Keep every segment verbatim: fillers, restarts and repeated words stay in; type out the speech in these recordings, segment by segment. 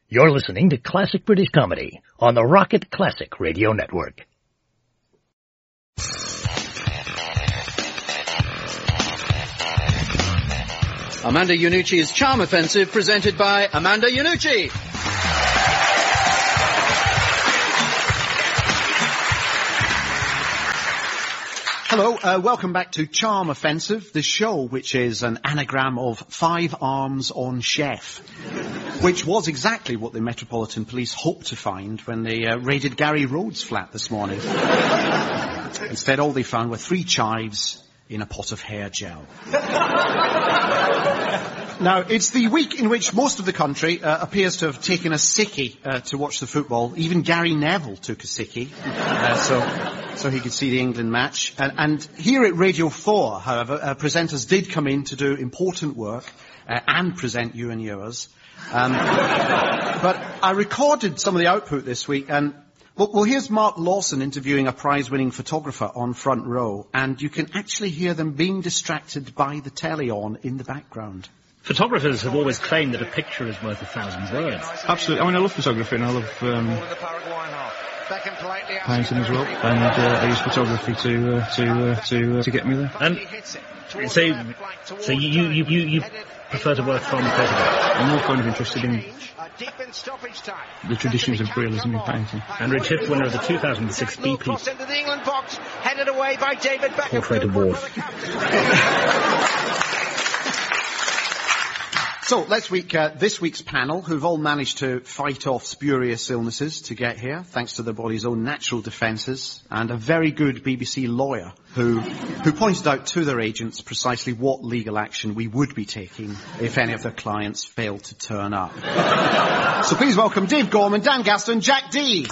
You're listening to Classic British Comedy on the Rocket Classic Radio Network. Amanda Iannucci's Charm Offensive, presented by Amanda Iannucci. Hello, uh, welcome back to Charm Offensive, the show which is an anagram of five arms on chef, which was exactly what the Metropolitan Police hoped to find when they uh, raided Gary Rhodes' flat this morning. Instead, all they found were three chives in a pot of hair gel. Now, it's the week in which most of the country uh, appears to have taken a sickie uh, to watch the football. Even Gary Neville took a sickie, uh, so, so he could see the England match. And, and here at Radio four, however, uh, presenters did come in to do important work uh, and present You and Yours. Um, but I recorded some of the output this week, and Well, well, here's Mark Lawson interviewing a prize-winning photographer on Front Row, and you can actually hear them being distracted by the telly on in the background. Photographers have always claimed that a picture is worth a thousand words. Absolutely. I mean, I love photography and I love um, painting as well, and uh, I use photography to uh, to uh, to uh, to get me there. Um, so, so you you you you prefer to work from photograph? I'm more kind of interested in the traditions of realism in painting. Andrew Chipp, winner of the two thousand six B P Portrait Award. So, let's week, uh, this week's panel, who've all managed to fight off spurious illnesses to get here, thanks to their body's own natural defences, and a very good B B C lawyer who, who pointed out to their agents precisely what legal action we would be taking if any of their clients failed to turn up. So please welcome Dave Gorman, Dan Gaston, Jack Dee.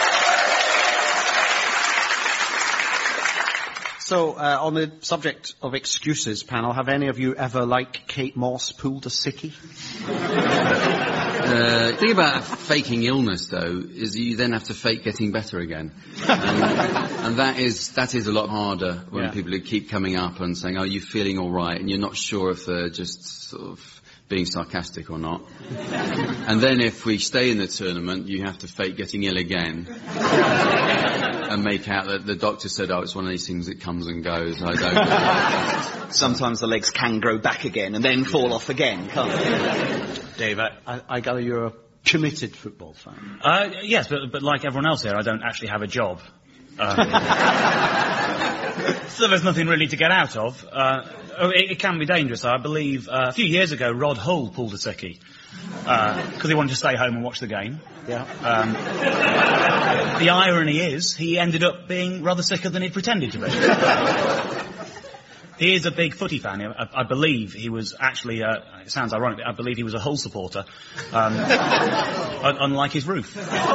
So, uh, on the subject of excuses, panel, have any of you ever, like Kate Moss, pulled a sickie? Uh, the thing about faking illness, though, is you then have to fake getting better again. And, and that is that is a lot harder when yeah. people keep coming up and saying, "Are you feeling all right?" and you're not sure if they're just sort of being sarcastic or not. And then if we stay in the tournament, you have to fake getting ill again. And make out that the doctor said, oh, it's one of these things that comes and goes. I don't know. Sometimes the legs can grow back again and then fall off again, can't they? Dave, I, I gather you're a committed football fan. Uh, yes, but, but like everyone else here, I don't actually have a job. Um, so there's nothing really to get out of. Uh, it, it can be dangerous. I believe uh, a few years ago, Rod Hull pulled a sickie because uh, he wanted to stay home and watch the game. Yeah. Um, the irony is, he ended up being rather sicker than he pretended to be. He is a big footy fan. I, I believe he was actually, uh, it sounds ironic, but I believe he was a Hull supporter, um, un- unlike his roof.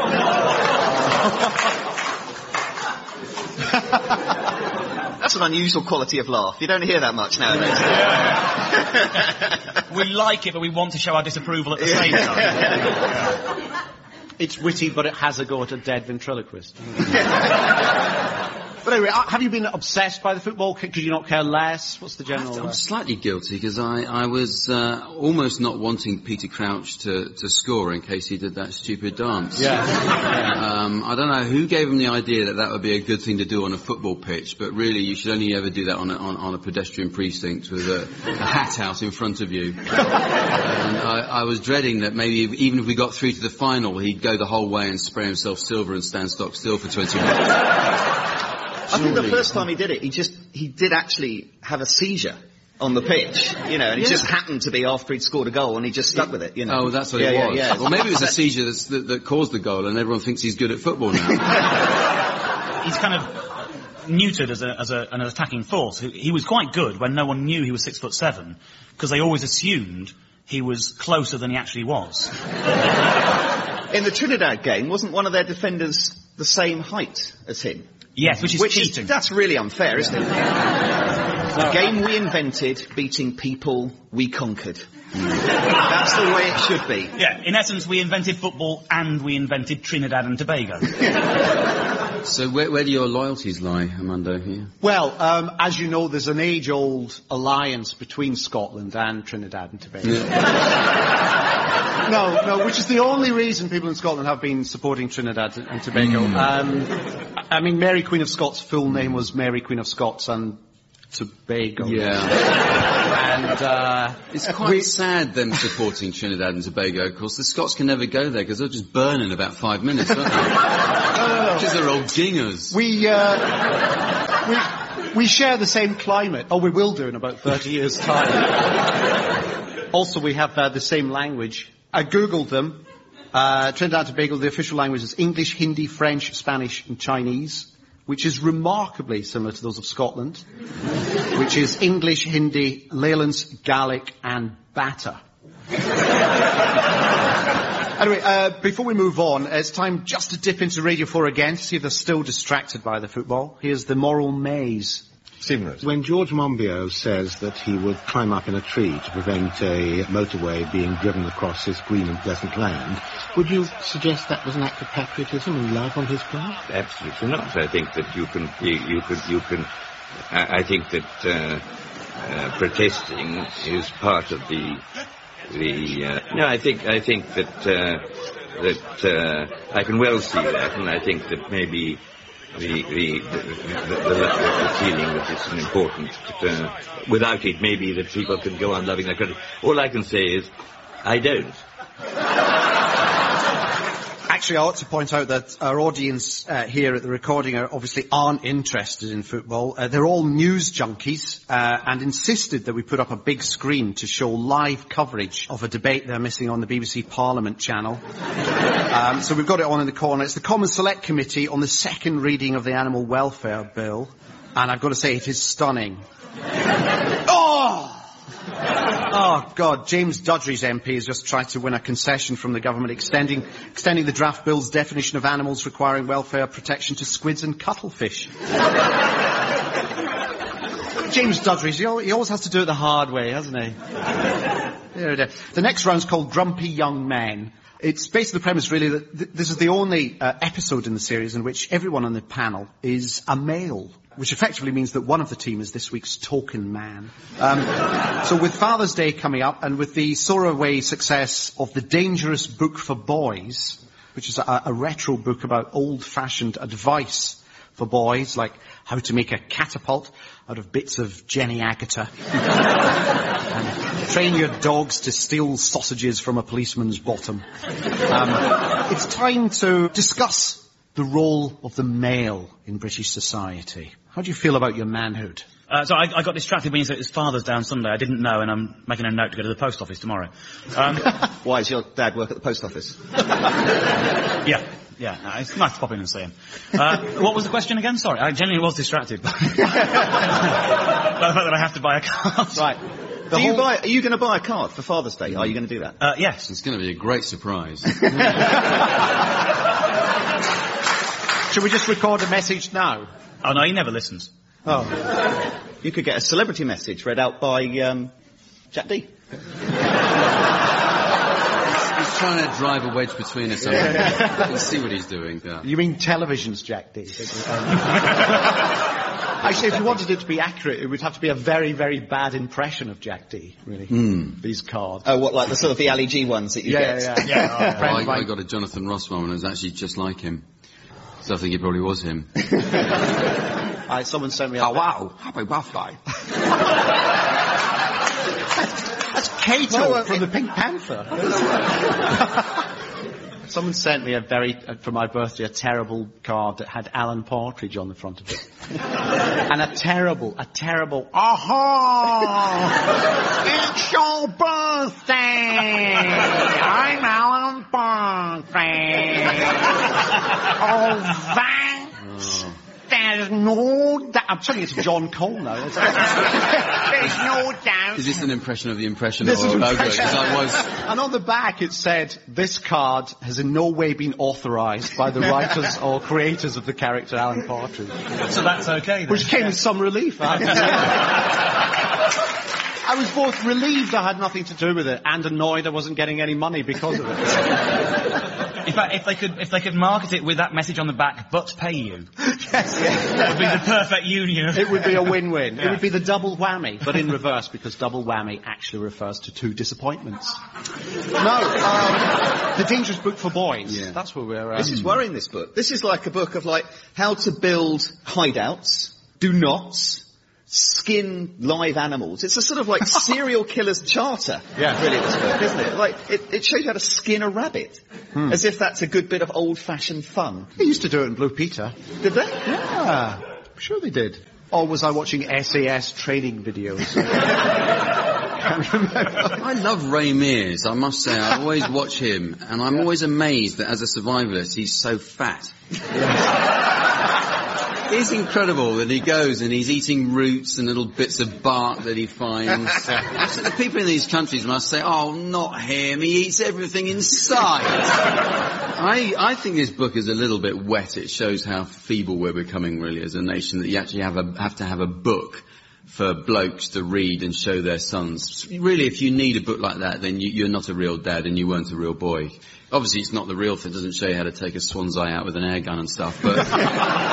That's an unusual quality of laugh. You don't hear that much nowadays. We like it, but we want to show our disapproval at the same time. Yeah. It's witty, but it has a go at a dead ventriloquist. But anyway, have you been obsessed by the football? Could you not care less? What's the general... I'm slightly guilty, because I, I was uh, almost not wanting Peter Crouch to, to score in case he did that stupid dance. Yeah. um, I don't know who gave him the idea that that would be a good thing to do on a football pitch, but really you should only ever do that on a, on, on a pedestrian precinct with a, a hat out in front of you. And I, I was dreading that maybe even if we got through to the final, he'd go the whole way and spray himself silver and stand stock still for twenty minutes. I think the first time he did it, he just, he did actually have a seizure on the pitch, you know, and it yeah. just happened to be after he'd scored a goal and he just stuck with it, you know. Oh, that's what yeah, it yeah, was. Yeah. Well, maybe it was a seizure that's, that, that caused the goal and everyone thinks he's good at football now. He's kind of neutered as, a, as a, an attacking force. He was quite good when no one knew he was six foot seven, because they always assumed he was closer than he actually was. In the Trinidad game, wasn't one of their defenders the same height as him? Yes, which is which cheating. Is, that's really unfair, isn't it? The game we invented, beating people we conquered. That's the way it should be. Yeah, in essence, we invented football and we invented Trinidad and Tobago. So where, where do your loyalties lie, Amanda? Here? Well, um, as you know, there's an age-old alliance between Scotland and Trinidad and Tobago. Yeah. no, no, which is the only reason people in Scotland have been supporting Trinidad and Tobago. Mm. Um, I mean, Mary Queen of Scots' full name was Mary Queen of Scots and Tobago. Yeah. And, uh... It's quite we... sad, them supporting Trinidad and Tobago. Of course, the Scots can never go there, because they'll just burn in about five minutes, won't they? no, no, no. Because they're old dingers. We, uh... we... We share the same climate. Oh, we will do in about thirty years' time. Also, we have uh, the same language. I googled them. Uh, Trinidad and Tobago, the official language is English, Hindi, French, Spanish and Chinese, which is remarkably similar to those of Scotland, which is English, Hindi, Leyland's, Gaelic and Bata. Anyway, uh, before we move on, it's time just to dip into Radio four again to see if they're still distracted by the football. Here's the moral maze. Stephen Rose. When George Monbiot says that he would climb up in a tree to prevent a motorway being driven across his green and pleasant land, would you suggest that was an act of patriotism and love on his part? Absolutely not. I think that you can, you, you can, you can, I, I think that, uh, uh, protesting is part of the The uh, no, I think I think that uh, that uh, I can well see that, and I think that maybe the the the, the, the, the feeling that it's an important. Uh, without it, maybe that people can go on loving their country. All I can say is, I don't. Actually, I ought to point out that our audience uh, here at the recording are obviously aren't interested in football. Uh, they're all news junkies uh, and insisted that we put up a big screen to show live coverage of a debate they're missing on the B B C Parliament channel. um, so we've got it on in the corner. It's the Common Select Committee on the second reading of the Animal Welfare Bill. And I've got to say, it is stunning. Oh! Oh, God, James Dudley's M P has just tried to win a concession from the government, extending extending the draft bill's definition of animals requiring welfare protection to squids and cuttlefish. James Dudley, he always has to do it the hard way, hasn't he? The next round's called Grumpy Young Men. It's based on the premise, really, that th- this is the only uh, episode in the series in which everyone on the panel is a male, which effectively means that one of the team is this week's token man. Um, so with Father's Day coming up, and with the soaraway success of The Dangerous Book for Boys, which is a, a retro book about old-fashioned advice for boys, like how to make a catapult out of bits of Jenny Agutter, and train your dogs to steal sausages from a policeman's bottom. Um, it's time to discuss the role of the male in British society. How do you feel about your manhood? Uh, so I, I got distracted when you said it was Father's Day on Sunday. I didn't know, and I'm making a note to go to the post office tomorrow. Um, Why, does your dad work at the post office? yeah, yeah. No, it's nice to pop in and see him. Uh, what was the question again? Sorry, I genuinely was distracted by, by the fact that I have to buy a card. Right. Do you buy, are you going to buy a card for Father's Day? Are you going to do that? Uh, yes. It's going to be a great surprise. Should we just record a message now? Oh, no, he never listens. Oh. You could get a celebrity message read out by um, Jack D. He's trying to drive a wedge between us. Let's see what he's doing. Yeah. You mean television's Jack D? Actually, if you wanted it to be accurate, it would have to be a very, very bad impression of Jack D, really. Mm. These cards. Oh, what, like the sort of the Ali G ones that you yeah, get? Yeah, yeah. yeah. Oh, well, I, I got a Jonathan Ross one and it was actually just like him. So I think it probably was him. uh, someone sent me a... Oh, wow. Happy birthday. That's Kato no, uh, from the Pink Panther. Someone sent me a very, uh, for my birthday, a terrible card that had Alan Partridge on the front of it. And a terrible, a terrible, aha! It's your birthday! I'm Alan Partridge! Oh, that... Oh. There's no doubt. I'm telling you, it's John Cole now. There's no doubt. Is this an impression of the impression this of is logo? Impression. I was... And on the back it said, this card has in no way been authorised by the writers or creators of the character Alan Partridge. So that's okay then. Which came yeah. with some relief, I have to say. I was both relieved I had nothing to do with it and annoyed I wasn't getting any money because of it. In fact, if they could, if they could market it with that message on the back, but pay you. Yes, yes. That would be the perfect union. It would be a win-win. Yeah. It would be the double whammy, but in reverse, because double whammy actually refers to two disappointments. No, um... The Dangerous Book for Boys. Yeah. That's where we're... Uh, This is worrying, this book. This is like a book of, like, how to build hideouts, do knots, skin live animals. It's a sort of, like, serial killer's charter, Yeah. really, this book, isn't it? Like, it, it shows you how to skin a rabbit. Hmm. As if that's a good bit of old-fashioned fun. They used to do it in Blue Peter. Did they? Yeah, I'm sure they did. Or was I watching S A S training videos? Can't remember. I love Ray Mears, I must say. I always watch him, and I'm always amazed that as a survivalist, he's so fat. It's incredible that he goes and he's eating roots and little bits of bark that he finds. So the people in these countries must say, oh, not him, he eats everything in sight. I, I think this book is a little bit wet. It shows how feeble we're becoming, really, as a nation, that you actually have, a, have to have a book for blokes to read and show their sons. Really, if you need a book like that, then you, you're not a real dad and you weren't a real boy. Obviously, it's not the real thing. It doesn't show you how to take a swan's eye out with an air gun and stuff, but...